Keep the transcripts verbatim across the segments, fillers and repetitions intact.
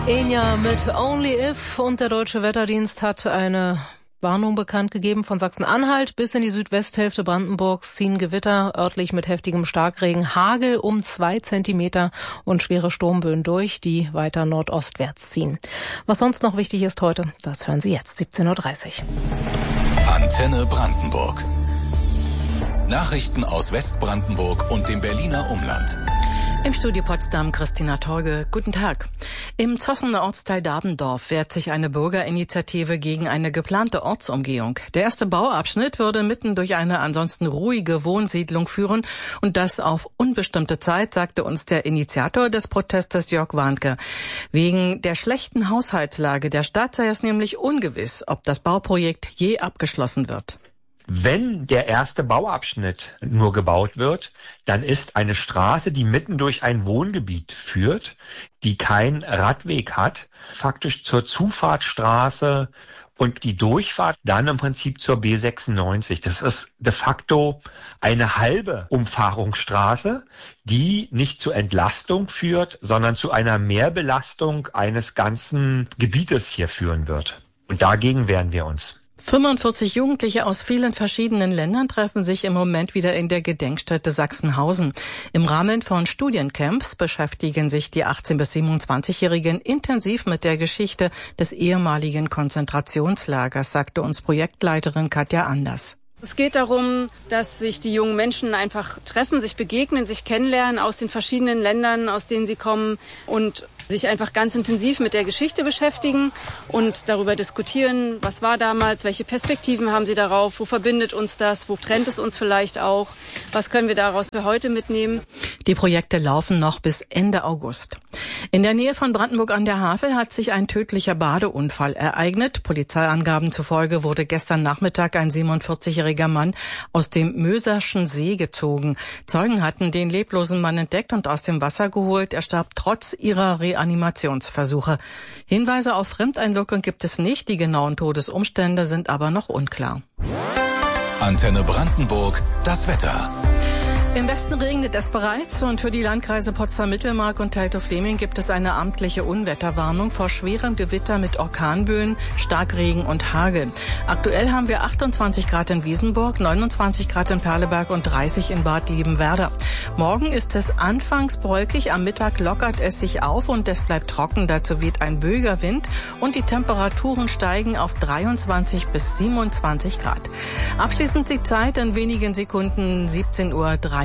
Enya mit Only If, und der Deutsche Wetterdienst hat eine Warnung bekannt gegeben. Von Sachsen-Anhalt bis in die Südwesthälfte Brandenburgs ziehen Gewitter, örtlich mit heftigem Starkregen, Hagel um zwei Zentimeter und schwere Sturmböen durch, die weiter nordostwärts ziehen. Was sonst noch wichtig ist heute, das hören Sie jetzt, siebzehn Uhr dreißig. Antenne Brandenburg. Nachrichten aus Westbrandenburg und dem Berliner Umland. Im Studio Potsdam Christina Torge. Guten Tag. Im Zossener Ortsteil Dabendorf wehrt sich eine Bürgerinitiative gegen eine geplante Ortsumgehung. Der erste Bauabschnitt würde mitten durch eine ansonsten ruhige Wohnsiedlung führen, und das auf unbestimmte Zeit, sagte uns der Initiator des Protestes Jörg Warnke. Wegen der schlechten Haushaltslage der Stadt sei es nämlich ungewiss, ob das Bauprojekt je abgeschlossen wird. Wenn der erste Bauabschnitt nur gebaut wird, dann ist eine Straße, die mitten durch ein Wohngebiet führt, die keinen Radweg hat, faktisch zur Zufahrtsstraße und die Durchfahrt dann im Prinzip zur B sechsundneunzig. Das ist de facto eine halbe Umfahrungsstraße, die nicht zur Entlastung führt, sondern zu einer Mehrbelastung eines ganzen Gebietes hier führen wird. Und dagegen wehren wir uns. fünfundvierzig Jugendliche aus vielen verschiedenen Ländern treffen sich im Moment wieder in der Gedenkstätte Sachsenhausen. Im Rahmen von Studiencamps beschäftigen sich die achtzehn- bis siebenundzwanzigjährigen intensiv mit der Geschichte des ehemaligen Konzentrationslagers, sagte uns Projektleiterin Katja Anders. Es geht darum, dass sich die jungen Menschen einfach treffen, sich begegnen, sich kennenlernen aus den verschiedenen Ländern, aus denen sie kommen, und sich einfach ganz intensiv mit der Geschichte beschäftigen und darüber diskutieren, was war damals, welche Perspektiven haben sie darauf, wo verbindet uns das, wo trennt es uns vielleicht auch, was können wir daraus für heute mitnehmen. Die Projekte laufen noch bis Ende August. In der Nähe von Brandenburg an der Havel hat sich ein tödlicher Badeunfall ereignet. Polizeiangaben zufolge wurde gestern Nachmittag ein siebenundvierzigjähriger Mann aus dem Möserschen See gezogen. Zeugen hatten den leblosen Mann entdeckt und aus dem Wasser geholt. Er starb trotz ihrer Reanimationsversuche. Hinweise auf Fremdeinwirkung gibt es nicht. Die genauen Todesumstände sind aber noch unklar. Antenne Brandenburg, das Wetter. Im Westen regnet es bereits, und für die Landkreise Potsdam-Mittelmark und Teltow-Fläming gibt es eine amtliche Unwetterwarnung vor schwerem Gewitter mit Orkanböen, Starkregen und Hagel. Aktuell haben wir achtundzwanzig Grad in Wiesenburg, neunundzwanzig Grad in Perleberg und dreißig in Bad Liebenwerda. Morgen ist es anfangs wolkig, am Mittag lockert es sich auf und es bleibt trocken. Dazu weht ein böiger Wind und die Temperaturen steigen auf dreiundzwanzig bis siebenundzwanzig Grad. Abschließend die Zeit in wenigen Sekunden, siebzehn Uhr dreiunddreißig.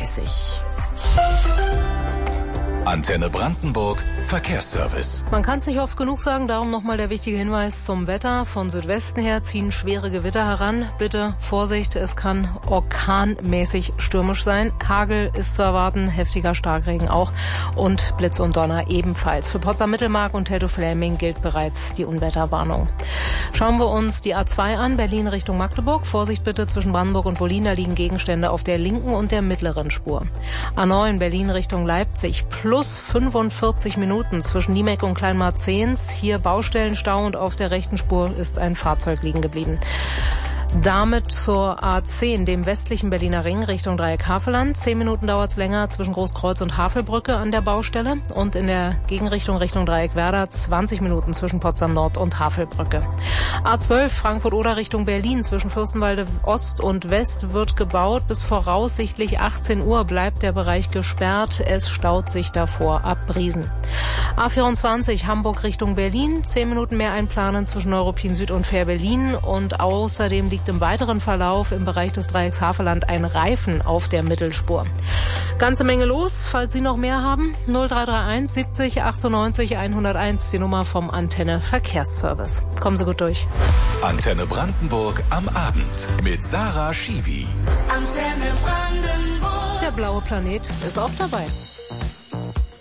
Antenne Brandenburg, Verkehrsservice. Man kann es nicht oft genug sagen, darum nochmal der wichtige Hinweis zum Wetter. Von Südwesten her ziehen schwere Gewitter heran. Bitte Vorsicht, es kann orkanmäßig stürmisch sein. Hagel ist zu erwarten, heftiger Starkregen auch und Blitz und Donner ebenfalls. Für Potsdam-Mittelmark und Teltow-Fläming gilt bereits die Unwetterwarnung. Schauen wir uns die A zwei an, Berlin Richtung Magdeburg. Vorsicht bitte zwischen Brandenburg und Wollin, da liegen Gegenstände auf der linken und der mittleren Spur. A neun, Berlin Richtung Leipzig, plus fünfundvierzig Minuten zwischen Niemek und Kleinmarzens. Hier Baustellenstau und auf der rechten Spur ist ein Fahrzeug liegen geblieben. Damit zur A zehn, dem westlichen Berliner Ring Richtung Dreieck Havelland. Zehn Minuten dauert es länger zwischen Großkreuz und Havelbrücke an der Baustelle. Und in der Gegenrichtung Richtung Dreieck Werder zwanzig Minuten zwischen Potsdam Nord und Havelbrücke. A zwölf, Frankfurt-Oder Richtung Berlin. Zwischen Fürstenwalde Ost und West wird gebaut. Bis voraussichtlich achtzehn Uhr bleibt der Bereich gesperrt. Es staut sich davor ab Briesen. A vierundzwanzig, Hamburg Richtung Berlin. Zehn Minuten mehr einplanen zwischen Neuruppin Süd und Fähr-Berlin. Und außerdem liegt im weiteren Verlauf im Bereich des Dreiecks Havelland ein Reifen auf der Mittelspur. Ganze Menge los. Falls Sie noch mehr haben, null drei drei eins siebzig achtundneunzig hunderteins, die Nummer vom Antenne Verkehrsservice. Kommen Sie gut durch. Antenne Brandenburg am Abend mit Sarah Schiwi. Antenne Brandenburg. Der blaue Planet ist auch dabei.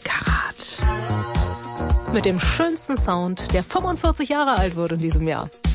Karat. Mit dem schönsten Sound, der fünfundvierzig Jahre alt wird in diesem Jahr.